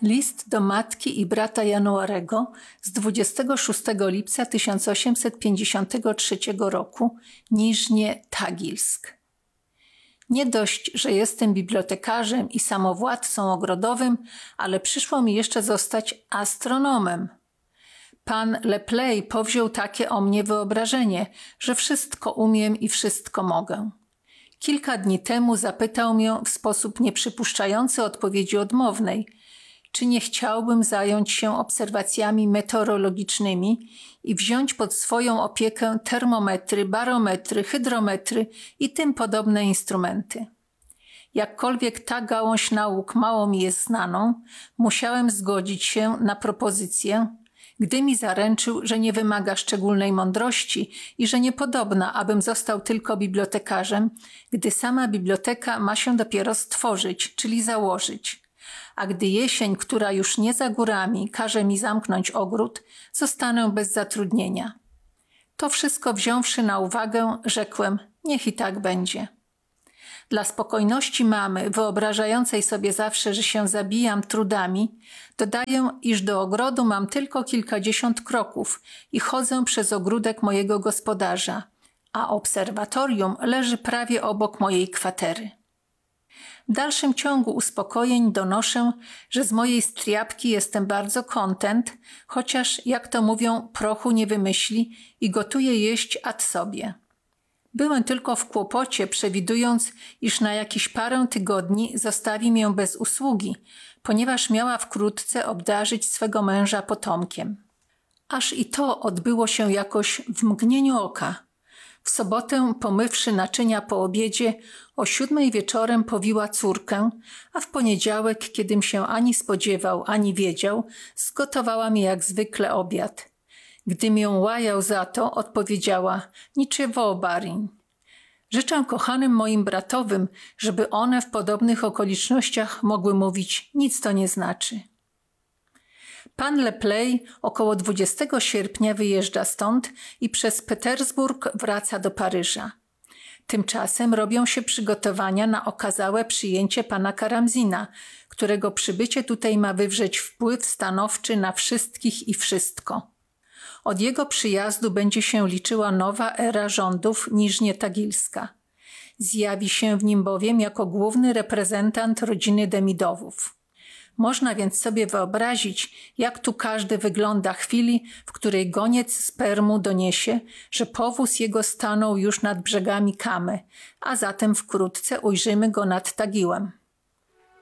List do matki i brata Januarego z 26 lipca 1853 roku, Niżnie Tagilsk. Nie dość, że jestem bibliotekarzem i samowładcą ogrodowym, ale przyszło mi jeszcze zostać astronomem. Pan Lepley powziął takie o mnie wyobrażenie, że wszystko umiem i wszystko mogę. Kilka dni temu zapytał mnie w sposób nieprzypuszczający odpowiedzi odmownej, czy nie chciałbym zająć się obserwacjami meteorologicznymi i wziąć pod swoją opiekę termometry, barometry, hydrometry i tym podobne instrumenty. Jakkolwiek ta gałąź nauk mało mi jest znaną, musiałem zgodzić się na propozycję, gdy mi zaręczył, że nie wymaga szczególnej mądrości i że niepodobna, abym został tylko bibliotekarzem, gdy sama biblioteka ma się dopiero stworzyć, czyli założyć. A gdy jesień, która już nie za górami, każe mi zamknąć ogród, zostanę bez zatrudnienia. To wszystko wziąwszy na uwagę, rzekłem, niech i tak będzie. Dla spokojności mamy, wyobrażającej sobie zawsze, że się zabijam trudami, dodaję, iż do ogrodu mam tylko kilkadziesiąt kroków i chodzę przez ogródek mojego gospodarza, a obserwatorium leży prawie obok mojej kwatery. W dalszym ciągu uspokojeń donoszę, że z mojej striapki jestem bardzo kontent, chociaż, jak to mówią, prochu nie wymyśli i gotuje jeść ad sobie. Byłem tylko w kłopocie, przewidując, iż na jakieś parę tygodni zostawi mię bez usługi, ponieważ miała wkrótce obdarzyć swego męża potomkiem. Aż i to odbyło się jakoś w mgnieniu oka. W sobotę, pomywszy naczynia po obiedzie, o 7 wieczorem powiła córkę, a w poniedziałek, kiedym się ani spodziewał, ani wiedział, zgotowała mi jak zwykle obiad. Gdym ją łajał za to, odpowiedziała, niczego, barin. Życzę kochanym moim bratowym, żeby one w podobnych okolicznościach mogły mówić, nic to nie znaczy. Pan Lepley około 20 sierpnia wyjeżdża stąd i przez Petersburg wraca do Paryża. Tymczasem robią się przygotowania na okazałe przyjęcie pana Karamzina, którego przybycie tutaj ma wywrzeć wpływ stanowczy na wszystkich i wszystko. Od jego przyjazdu będzie się liczyła nowa era rządów Niżnie-Tagilska. Zjawi się w nim bowiem jako główny reprezentant rodziny Demidowów. Można więc sobie wyobrazić, jak tu każdy wygląda chwili, w której goniec z Permu doniesie, że powóz jego stanął już nad brzegami Kamy, a zatem wkrótce ujrzymy go nad Tagiłem.